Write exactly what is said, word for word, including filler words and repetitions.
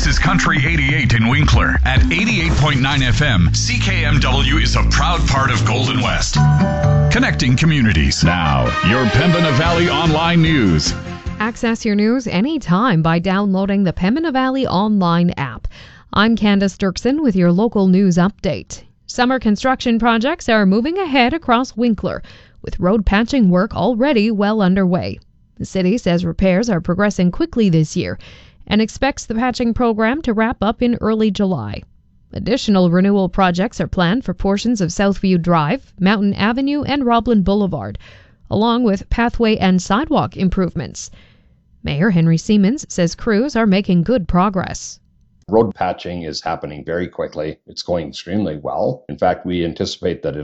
This is Country eighty-eight in Winkler. At eighty-eight point nine F M, C K M W is a proud part of Golden West. Connecting communities. Now, your Pembina Valley Online News. Access your news anytime by downloading the Pembina Valley Online app. I'm Candace Dirksen with your local news update. Summer construction projects are moving ahead across Winkler, with road patching work already well underway. The city says repairs are progressing quickly this year and expects the patching program to wrap up in early July. Additional renewal projects are planned for portions of Southview Drive, Mountain Avenue, and Roblin Boulevard, along with pathway and sidewalk improvements. Mayor Henry Siemens says crews are making good progress. Road patching is happening very quickly. It's going extremely well. In fact, we anticipate that